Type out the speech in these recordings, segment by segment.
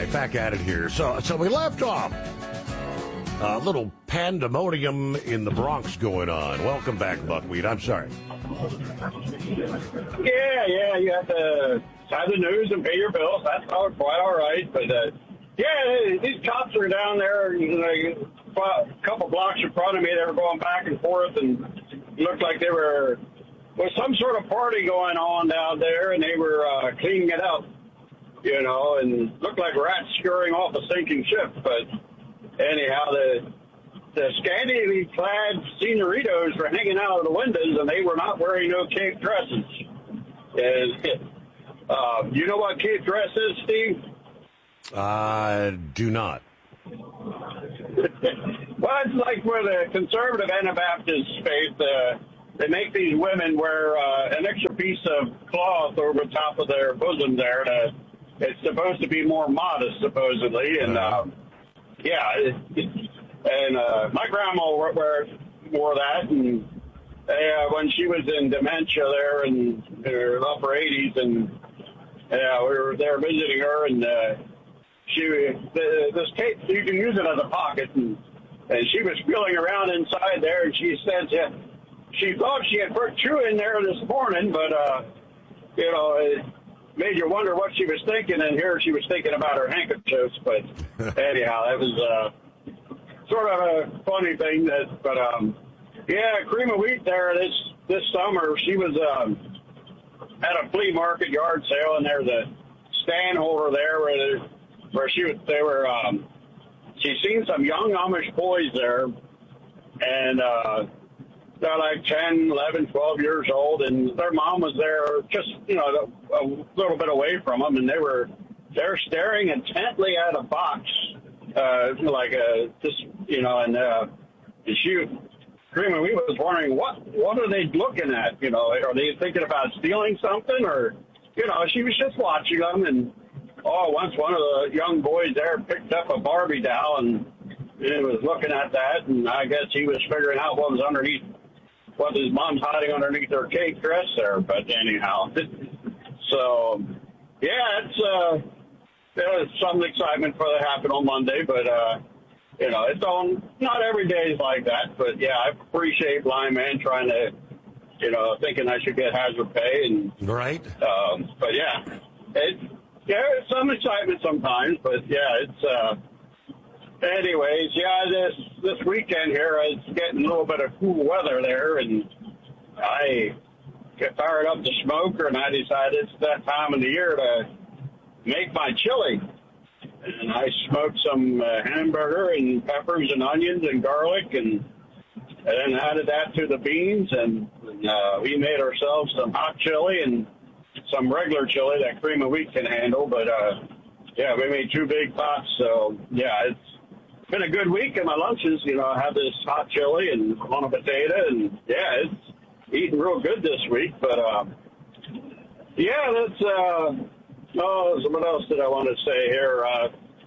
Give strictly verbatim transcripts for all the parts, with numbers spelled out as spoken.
right, back at it here. So, so we left off. A little pandemonium in the Bronx going on. Welcome back, Buckwheat. I'm sorry. Yeah, yeah, you have to have the news and pay your bills. That's all quite all right. But, uh, yeah, these cops are down there, you know, a couple blocks in front of me. They were going back and forth and looked like they were, was some sort of party going on down there, and they were uh, cleaning it up, you know, and looked like rats scurrying off a sinking ship. But anyhow, the the scantily clad senoritos were hanging out of the windows, and they were not wearing no cape dresses. And uh, you know what cape dress is, Steve? I uh, do not. Well, it's like where the conservative Anabaptist faith, uh, they make these women wear uh, an extra piece of cloth over top of their bosom there. To, it's supposed to be more modest, supposedly, and uh, yeah. It, it, And uh, my grandma wore, wore, wore that, and uh, when she was in dementia there in her upper eighties, and yeah, we were there visiting her, and uh, she the, this cape, you can use it as a pocket, and, and she was feeling around inside there, and she said that she thought she had put two in there this morning, but uh, you know, it made you wonder what she was thinking, and here she was thinking about her handkerchiefs. But anyhow, that was. Uh, Sort of a funny thing, that, but um, yeah, Cream of Wheat there this this summer. She was um, at a flea market yard sale, and there's a stand holder there where where she was. They were. Um, she seen some young Amish boys there, and uh, they're like ten, eleven, twelve years old, and their mom was there, just you know, a, a little bit away from them, and they were they're staring intently at a box. Uh, like a just you know, and uh, she, Cream and we was wondering what what are they looking at? You know, are they thinking about stealing something, or you know, she was just watching them, and oh, once one of the young boys there picked up a Barbie doll and he was looking at that, and I guess he was figuring out what was underneath, what his mom's hiding underneath her cape dress there. But anyhow, so yeah, it's. Uh, There was some excitement for that happened on Monday, but, uh, you know, it's on, not every day is like that. But, yeah, I appreciate Blind Man trying to, you know, thinking I should get hazard pay. And Right. Um, but, yeah, it, yeah, there's some excitement sometimes. But, yeah, it's, uh, anyways, yeah, this, this weekend here, it's getting a little bit of cool weather there. And I get fired up the smoker, and I decided it's that time of the year to make my chili. And I smoked some uh, hamburger and peppers and onions and garlic, and, and then added that to the beans, and uh, we made ourselves some hot chili and some regular chili that Cream of Wheat can handle. But uh, yeah, we made two big pots. So yeah, it's been a good week in my lunches. You know, I had this hot chili and on a potato, and yeah, it's eating real good this week. But uh, yeah, that's. Uh, Oh, what else did I want to say here? Uh,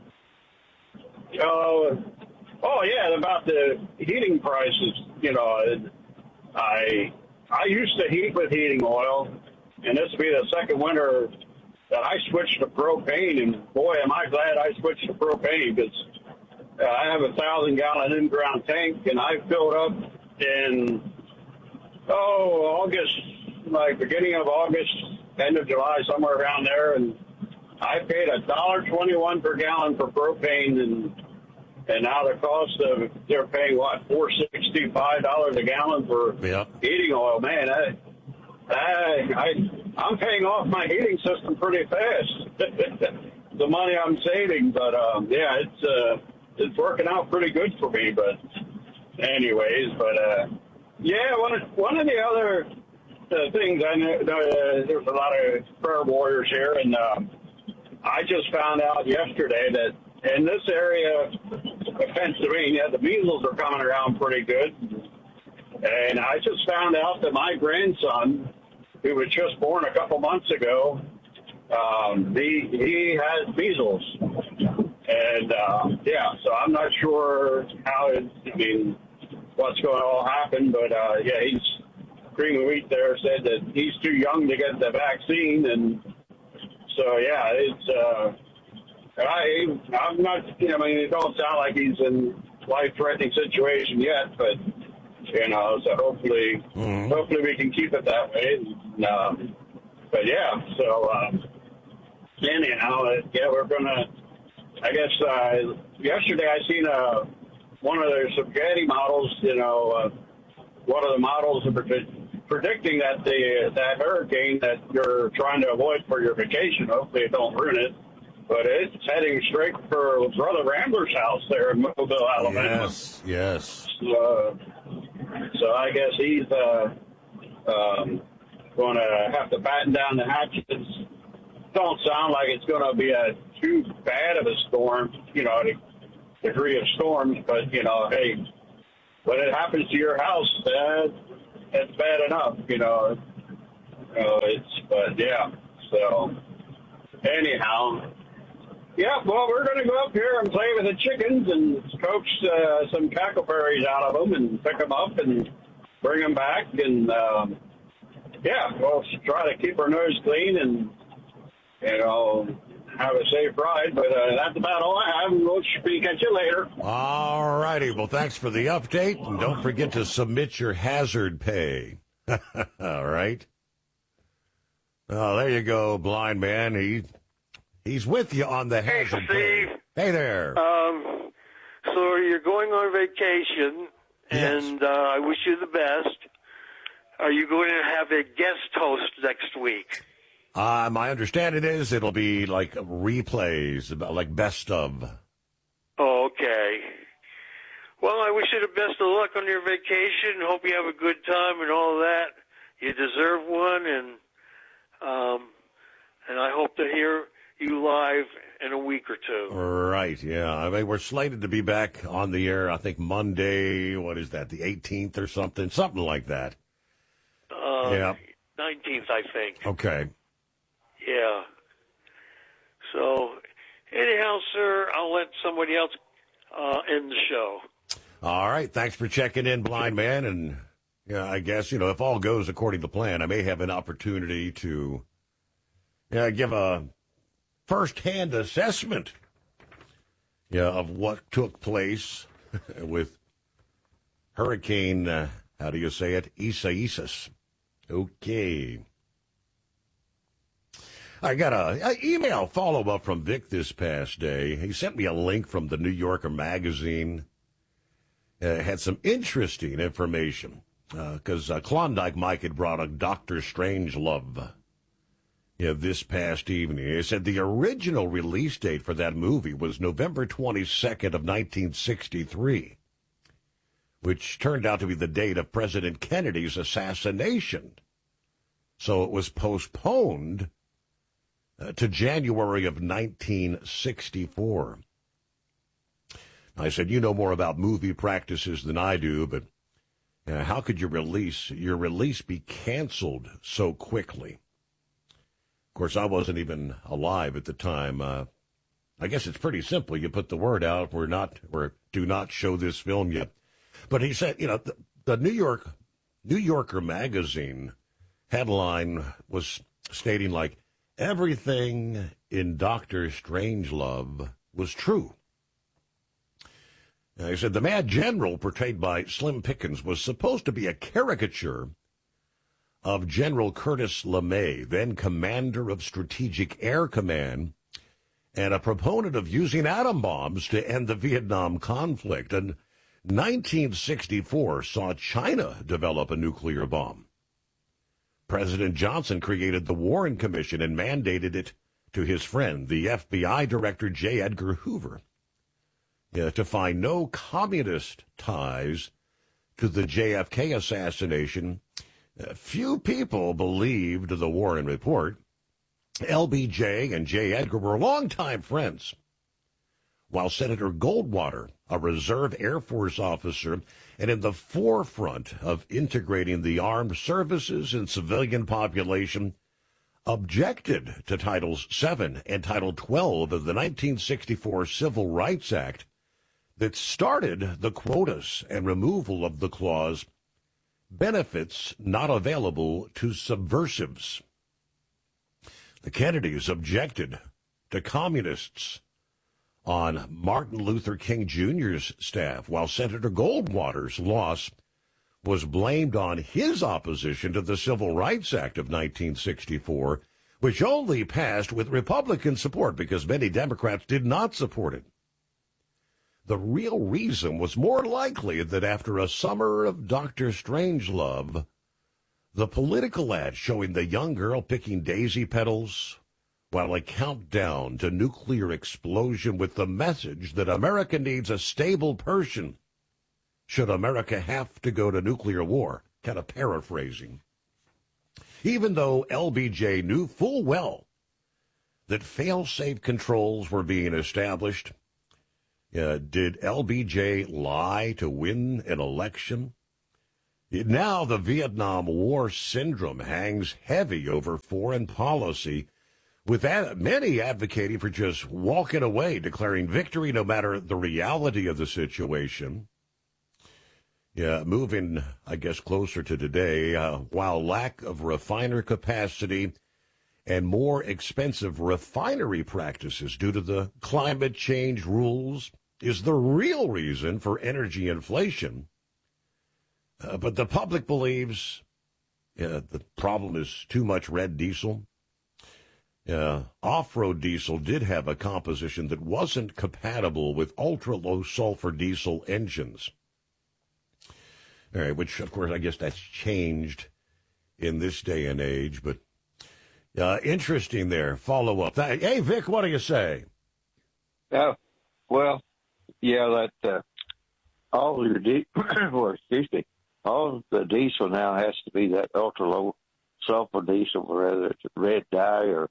uh, oh, yeah, about the heating prices. You know, I I used to heat with heating oil, and this will be the second winter that I switched to propane, and boy, am I glad I switched to propane, because uh, I have a thousand-gallon in-ground tank, and I filled up in, oh, August, like beginning of August, end of July, somewhere around there, and I paid a dollar twenty-one per gallon for propane, and and now the cost of they're paying what four sixty five dollars a gallon for yep. heating oil. Man, I, I I I'm paying off my heating system pretty fast. The money I'm saving, but um, yeah, it's uh, it's working out pretty good for me. But anyways, but uh, yeah, one of one of the other uh, things I know, uh, there's a lot of prayer warriors here, and uh, I just found out yesterday that in this area of Pennsylvania, the measles are coming around pretty good. And I just found out that my grandson, who was just born a couple months ago, um, he, he has measles. And, uh, yeah, so I'm not sure how it, I mean, what's going to all happen. But, uh, yeah, he's, Cream of Wheat there said that he's too young to get the vaccine. And so, yeah, it's, uh, I, okay. I'm not, I mean, it don't sound like he's in life-threatening situation yet, but, you know, so hopefully, mm-hmm. hopefully we can keep it that way. And, um, but, yeah, so, um, anyhow, uh, yeah, we're going to, I guess, uh, yesterday I seen a, one of their spaghetti models, you know, uh, one of the models of predicting that the that hurricane that you're trying to avoid for your vacation, hopefully it don't ruin it, but it's heading straight for Brother Rambler's house there in Mobile, Alabama. Yes, yes. Uh, so I guess he's uh, um, going to have to batten down the hatches. Don't sound like it's going to be a too bad of a storm, you know, a degree of storms, but, you know, hey, when it happens to your house, uh, it's bad enough, you know. Uh, it's, but yeah, so anyhow, yeah, well, we're going to go up here and play with the chickens and coax uh, some cackleberries out of them and pick them up and bring them back. And, um, yeah, we'll try to keep our nose clean and, you know, have a safe ride. But uh, that's about all I have. We'll speak at you later. All righty. Well, thanks for the update. And don't forget to submit your hazard pay. All right. Oh, there you go, blind man. He he's with you on the hey, hazard Steve. pay. Hey there. Um, so you're going on vacation, and yes. uh, I wish you the best. Are you going to have a guest host next week? Uh, my understanding is it'll be like replays, like best of. Oh, okay. Well, I wish you the best of luck on your vacation. Hope you have a good time and all that. You deserve one, and um, and I hope to hear you live in a week or two. Right, yeah. I mean, we're slated to be back on the air, I think, Monday, what is that, the eighteenth or something? Something like that. Uh, yeah. nineteenth, I think. Okay. Yeah. So, anyhow, sir, I'll let somebody else uh, end the show. All right. Thanks for checking in, blind man. And yeah, I guess, you know, if all goes according to plan, I may have an opportunity to yeah, give a first-hand assessment yeah, of what took place with Hurricane, uh, how do you say it, Isaias. Okay. I got a, a email follow-up from Vic this past day. He sent me a link from the New Yorker magazine. Uh, it had some interesting information because uh, uh, Klondike Mike had brought a Doctor Strangelove yeah, this past evening. He said the original release date for that movie was November twenty-second of nineteen sixty-three, which turned out to be the date of President Kennedy's assassination. So it was postponed Uh, to January of nineteen sixty-four. I said, you know more about movie practices than I do, but uh, how could your release, your release be canceled so quickly? Of course, I wasn't even alive at the time. Uh, I guess it's pretty simple. You put the word out, we're not, we're, do not show this film yet. But he said, you know, the, the New York, New Yorker magazine headline was stating like, everything in Doctor Strangelove was true. Now, he said the Mad General portrayed by Slim Pickens was supposed to be a caricature of General Curtis LeMay, then commander of Strategic Air Command, and a proponent of using atom bombs to end the Vietnam conflict. And nineteen sixty-four saw China develop a nuclear bomb. President Johnson created the Warren Commission and mandated it to his friend, the F B I Director J. Edgar Hoover, uh, to find no communist ties to the J F K assassination. Uh, few people believed the Warren report. L B J and J. Edgar were longtime friends, while Senator Goldwater, a reserve Air Force officer, and in the forefront of integrating the armed services and civilian population, objected to Titles seven and Title twelve of the nineteen sixty-four Civil Rights Act that started the quotas and removal of the clause, benefits not available to subversives. The Kennedys objected to communists on Martin Luther King Junior's staff, while Senator Goldwater's loss was blamed on his opposition to the Civil Rights Act of nineteen sixty-four, which only passed with Republican support because many Democrats did not support it. The real reason was more likely that after a summer of Doctor Strangelove, the political ad showing the young girl picking daisy petals while a countdown to nuclear explosion with the message that America needs a stable Persian should America have to go to nuclear war, kind of paraphrasing. Even though L B J knew full well that fail-safe controls were being established, uh, did L B J lie to win an election? Now the Vietnam War syndrome hangs heavy over foreign policy, with many advocating for just walking away, declaring victory no matter the reality of the situation. Yeah, moving, I guess, closer to today, uh, while lack of refiner capacity and more expensive refinery practices due to the climate change rules is the real reason for energy inflation. Uh, but the public believes uh, the problem is too much red diesel. Uh, off-road diesel did have a composition that wasn't compatible with ultra-low sulfur diesel engines. All right, which, of course, I guess that's changed in this day and age. But uh, interesting there. Follow up. Hey, Vic, what do you say? Uh, well, yeah, that uh, all your di- well, excuse me, all the diesel now has to be that ultra low sulfur diesel, whether it's red dye or,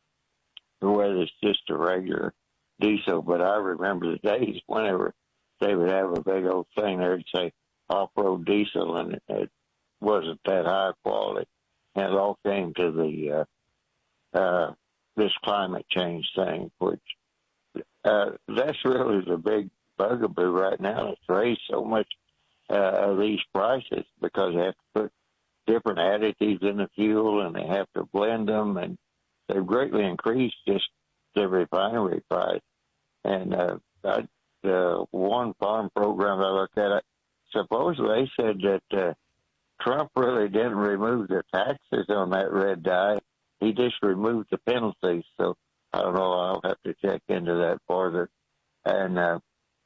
or whether it's just a regular diesel. But I remember the days whenever they would have a big old thing there and say off-road diesel, and it wasn't that high quality. And it all came to the uh, uh, this climate change thing, which uh, that's really the big bugaboo right now. It's raised so much uh, of these prices because they have to put different additives in the fuel, and they have to blend them, and they've greatly increased just the refinery price. And uh, I, the one farm program I looked at, it, supposedly they said that uh, Trump really didn't remove the taxes on that red dye. He just removed the penalties. So I don't know. I'll have to check into that further. And uh,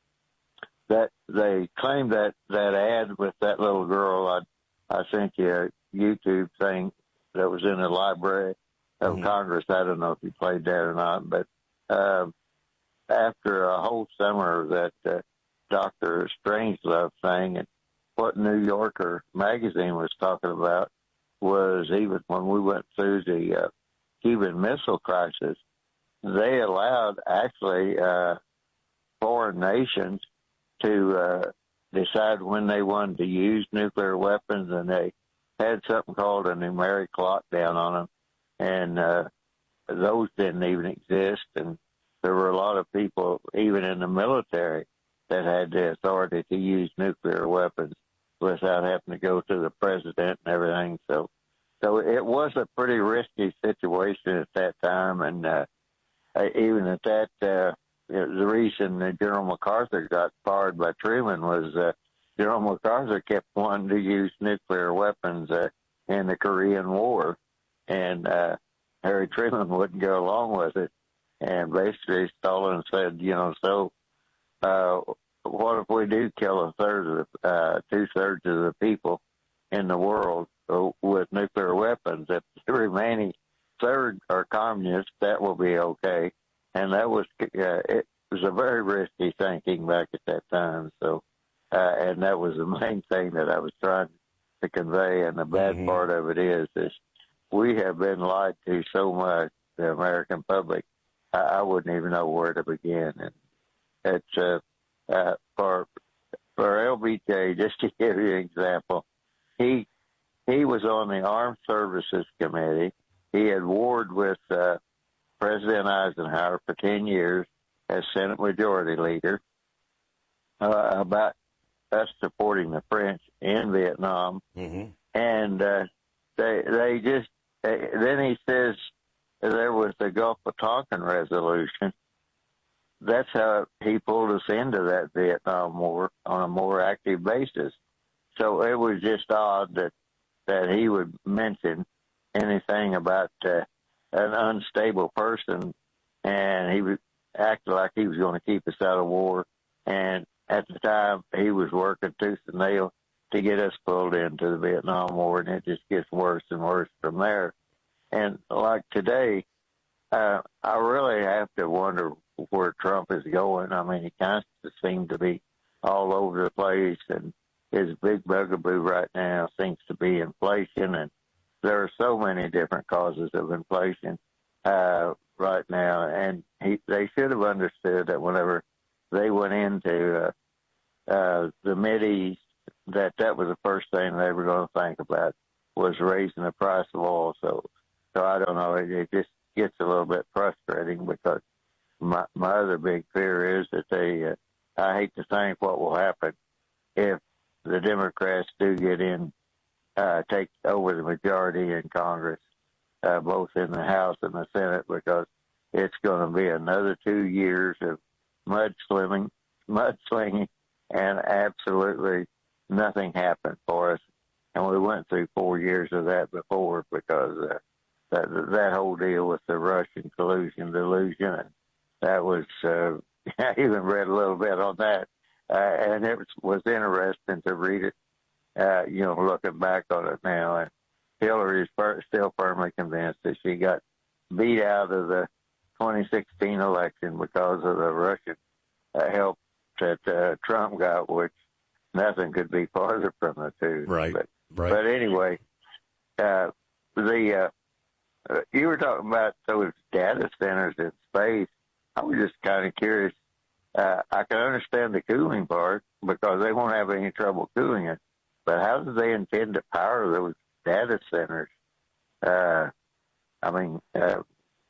that they claimed that that ad with that little girl. I I sent you a YouTube thing that was in the Library of mm-hmm. Congress. I don't know if you played that or not, but uh, after a whole summer that uh, Doctor Strangelove thing, and what New Yorker magazine was talking about was even when we went through the uh, Cuban Missile Crisis, they allowed actually uh, foreign nations to uh, decide when they wanted to use nuclear weapons, and they had something called a numeric lockdown on them, and uh, those didn't even exist. And there were a lot of people, even in the military, that had the authority to use nuclear weapons without having to go to the president and everything. So, so it was a pretty risky situation at that time, and uh, even at that, uh, the reason that General MacArthur got fired by Truman was uh, General MacArthur kept wanting to use nuclear weapons uh, in the Korean War, and uh, Harry Truman wouldn't go along with it. And basically, Stalin said, you know, so uh, what if we do kill a third of the, uh, two-thirds of the people in the world uh, with nuclear weapons? If the remaining third are communists, that will be okay. And that was uh, it was a very risky thinking back at that time. So, uh, and that was the main thing that I was trying to convey. And the bad mm-hmm. part of it is, is we have been lied to so much, the American public. I, I wouldn't even know where to begin. And it's uh, uh, for for L B J, just to give you an example, he he was on the Armed Services Committee. He had warred with uh, President Eisenhower for ten years as Senate Majority Leader uh, about us supporting the French in Vietnam. Mm-hmm. And uh, they they just, they, then he says there was the Gulf of Tonkin resolution. that's how he pulled us into that Vietnam War on a more active basis. So it was just odd that, that he would mention anything about uh, an unstable person, and he would act like he was going to keep us out of war. And at the time, he was working tooth and nail to get us pulled into the Vietnam War, and it just gets worse and worse from there. And like today, uh, I really have to wonder where Trump is going. I mean, he kind of seems to be all over the place, and his big bugaboo right now seems to be inflation, and there are so many different causes of inflation uh, right now, and he, they should have understood that whenever they went into uh, uh, the Mideast, that that was the first thing they were going to think about was raising the price of oil. So, so I don't know. It, it just gets a little bit frustrating because my my other big fear is that they. Uh, I hate to think what will happen if the Democrats do get in, uh, take over the majority in Congress, uh, both in the House and the Senate, because it's going to be another two years of mudslinging, mudslinging, and absolutely nothing happened for us. And we went through four years of that before because uh, that that whole deal with the Russian collusion delusion, and that was. Uh, I even read a little bit on that, uh, and it was, was interesting to read it, uh, you know, looking back on it now. And Hillary is fir- still firmly convinced that she got beat out of the twenty sixteen election because of the Russian uh, help that uh, Trump got, which nothing could be farther from the truth. Right, but, right. But anyway, uh, the uh, uh, you were talking about those data centers in space. I was just kind of curious. Uh, I can understand the cooling part because they won't have any trouble cooling it. But how do they intend to power those data centers? Uh, I mean, uh,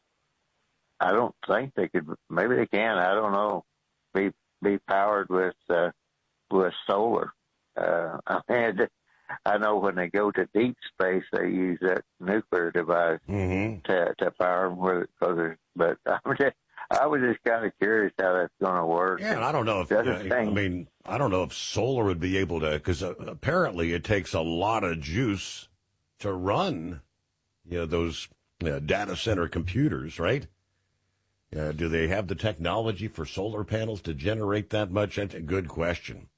I don't think they could. Maybe they can. I don't know. Be be powered with uh, with solar. Uh, I mean, I know when they go to deep space, they use that nuclear device mm-hmm. to to power them with it. Cause but I'm just. I was just kind of curious how that's going to work. Yeah, and I don't know if, uh, I mean, I don't know if solar would be able to, because uh, apparently it takes a lot of juice to run, you know, those uh, data center computers, right? Uh, do they have the technology for solar panels to generate that much? That's a good question.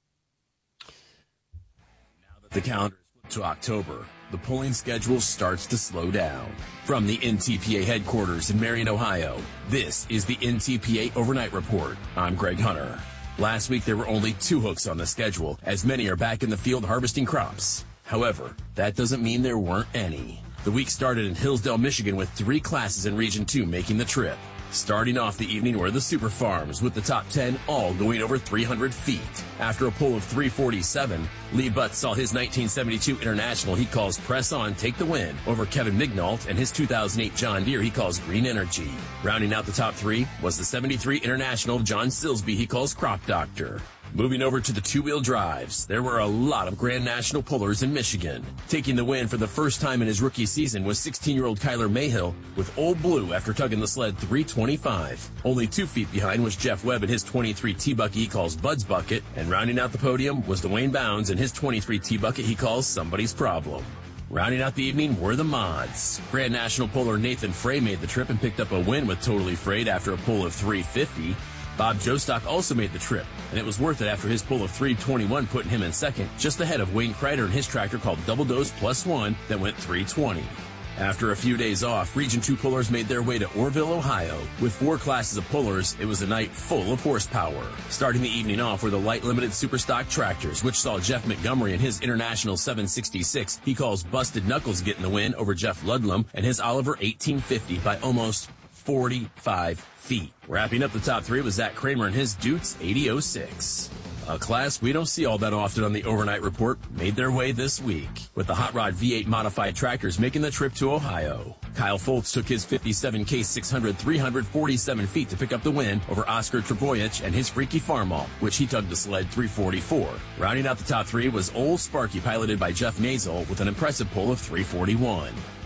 Now that the calendar is flipped to October, the polling schedule starts to slow down. From the N T P A headquarters in Marion, Ohio, this is the N T P A Overnight Report. I'm Greg Hunter. Last week, there were only two hooks on the schedule, as many are back in the field harvesting crops. However, that doesn't mean there weren't any. The week started in Hillsdale, Michigan, with three classes in Region two making the trip. Starting off the evening were the Super Farms, with the top ten all going over three hundred feet. After a pull of three forty-seven, Lee Butts saw his nineteen seventy-two International he calls Press On take the win over Kevin Mignault and his two thousand eight John Deere he calls Green Energy. Rounding out the top three was the seventy-three International of John Silsby he calls Crop Doctor. Moving over to the two-wheel drives, there were a lot of Grand National pullers in Michigan. Taking the win for the first time in his rookie season was sixteen-year-old Kyler Mayhill with Old Blue after tugging the sled three twenty-five. Only two feet behind was Jeff Webb and his twenty-three T-Bucket he calls Bud's Bucket, and rounding out the podium was Dwayne Bounds and his twenty-three T-Bucket he calls Somebody's Problem. Rounding out the evening were the mods. Grand National puller Nathan Frey made the trip and picked up a win with Totally Frayed after a pull of three fifty. Bob Jostock also made the trip, and it was worth it after his pull of three twenty-one, putting him in second, just ahead of Wayne Kreider and his tractor called Double Dose Plus One that went three twenty. After a few days off, Region two pullers made their way to Orrville, Ohio. With four classes of pullers, it was a night full of horsepower. Starting the evening off were the light limited Superstock tractors, which saw Jeff Montgomery and his International seven sixty-six he calls Busted Knuckles getting the win over Jeff Ludlum and his Oliver eighteen fifty by almost forty-five feet. Wrapping up the top three was Zach Kramer and his Dutes eighty oh six. A class we don't see all that often on the Overnight Report made their way this week, with the Hot Rod V eight modified tractors making the trip to Ohio. Kyle Foltz took his fifty-seven K six hundred three forty-seven feet to pick up the win over Oscar Trebojic and his Freaky Farmall, which he tugged the sled three forty-four. Rounding out the top three was Old Sparky, piloted by Jeff Mazel, with an impressive pull of three forty-one.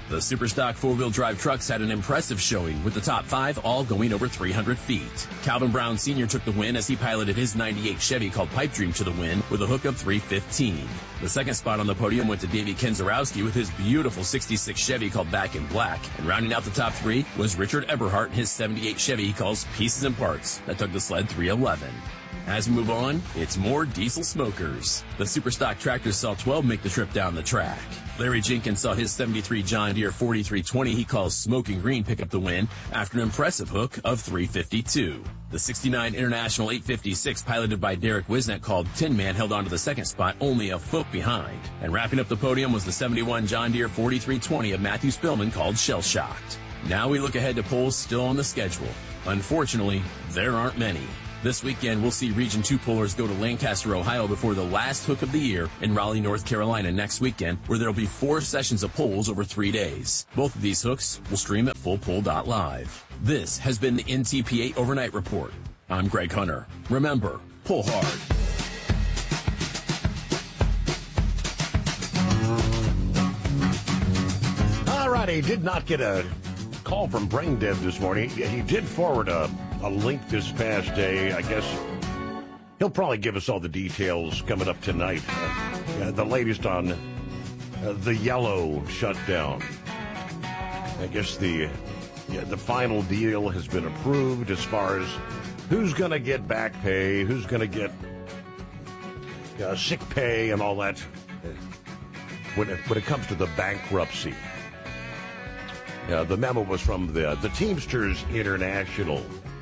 The Superstock four-wheel drive trucks had an impressive showing, with the top five all going over three hundred feet. Calvin Brown Senior took the win as he piloted his ninety-eight Chevy called Pipe Dream to the win with a hook of three fifteen. The second spot on the podium went to Davey Kenzarowski with his beautiful sixty-six Chevy called Back in Black. And rounding out the top three was Richard Eberhardt and his seventy-eight Chevy he calls Pieces and Parts that took the sled three eleven. As we move on, it's more diesel smokers. The Superstock tractors saw twelve make the trip down the track. Larry Jenkins saw his seventy-three John Deere forty-three twenty he calls Smoking Green pick up the win after an impressive hook of three fifty-two. The sixty-nine International eight fifty-six piloted by Derek Wisnet called Tin Man held on to the second spot only a foot behind. And wrapping up the podium was the seventy-one John Deere forty-three twenty of Matthew Spillman called Shell Shocked. Now we look ahead to polls still on the schedule. Unfortunately, there aren't many. This weekend, we'll see Region two pullers go to Lancaster, Ohio before the last hook of the year in Raleigh, North Carolina next weekend, where there will be four sessions of polls over three days. Both of these hooks will stream at full poll dot live. This has been the N T P A Overnight Report. I'm Greg Hunter. Remember, pull hard. All right, he did not get a call from Brain Dead this morning. He did forward a A link this past day. I guess he'll probably give us all the details coming up tonight. Uh, yeah, the latest on uh, the yellow shutdown. I guess the yeah, the final deal has been approved as far as who's going to get back pay, who's going to get uh, sick pay, and all that uh, when it, when it comes to the bankruptcy. Uh, the memo was from the the Teamsters International.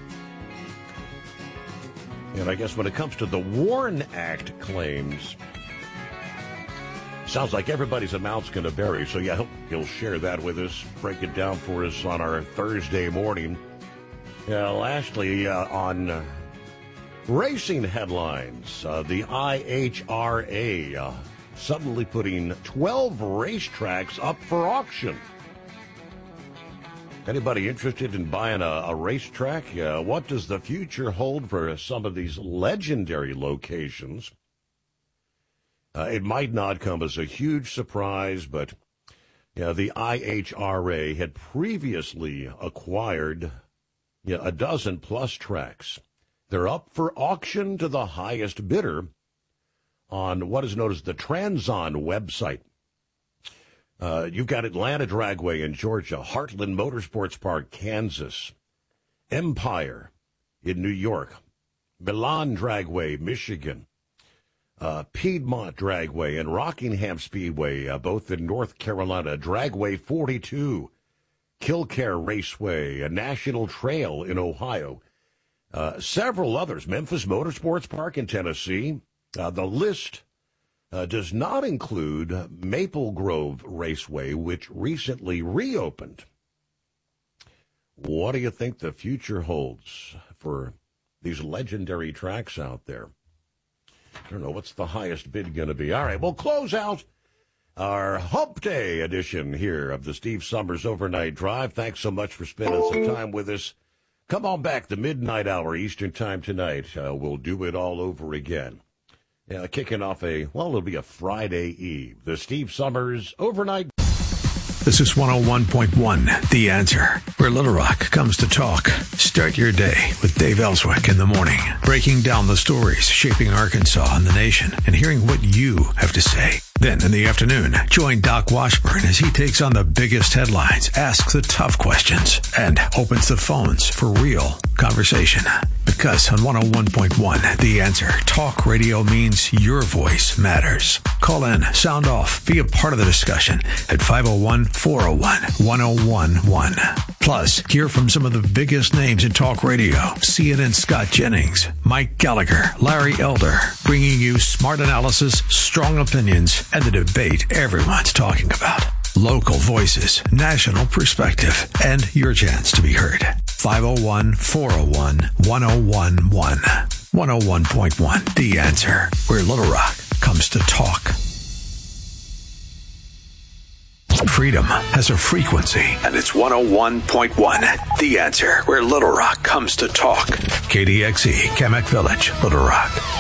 And I guess when it comes to the WARN Act claims, sounds like everybody's amount's going to vary. So, yeah, he'll, he'll share that with us, break it down for us on our Thursday morning. Uh, lastly, uh, on uh, racing headlines, uh, the I H R A uh, suddenly putting twelve racetracks up for auction. Anybody interested in buying a, a racetrack? Uh, what does the future hold for some of these legendary locations? Uh, it might not come as a huge surprise, but yeah, the I H R A had previously acquired yeah, a dozen plus tracks. They're up for auction to the highest bidder on what is known as the Transon website. Uh, you've got Atlanta Dragway in Georgia, Heartland Motorsports Park, Kansas, Empire in New York, Milan Dragway, Michigan, uh, Piedmont Dragway and Rockingham Speedway, uh, both in North Carolina, Dragway forty-two, Killcare Raceway, a National Trail in Ohio, uh, several others, Memphis Motorsports Park in Tennessee. Uh, the list Uh, does not include Maple Grove Raceway, which recently reopened. What do you think the future holds for these legendary tracks out there? I don't know. What's the highest bid going to be? All right, we'll close out our Hump Day edition here of the Steve Summers Overnight Drive. Thanks so much for spending some time with us. Come on back, the midnight hour Eastern time tonight. Uh, we'll do it all over again. Uh, kicking off a, well, it'll be a Friday Eve. The Steve Summers Overnight. This is one oh one point one, The Answer, where Little Rock comes to talk. Start your day with Dave Ellswick in the morning, breaking down the stories shaping Arkansas and the nation and hearing what you have to say. Then in the afternoon, join Doc Washburn as he takes on the biggest headlines, asks the tough questions, and opens the phones for real conversation. Because on one oh one point one, The Answer, talk radio means your voice matters. Call in, sound off, be a part of the discussion at five oh one, four oh one, one oh one one. Plus, hear from some of the biggest names in talk radio. C N N's Scott Jennings, Mike Gallagher, Larry Elder, bringing you smart analysis, strong opinions, and the debate everyone's talking about. Local voices, national perspective, and your chance to be heard. five oh one, four oh one, one oh one one. one oh one point one, The Answer, where Little Rock comes to talk. Freedom has a frequency, and it's one oh one point one, The Answer, where Little Rock comes to talk. K D X E, Kamak Village, Little Rock.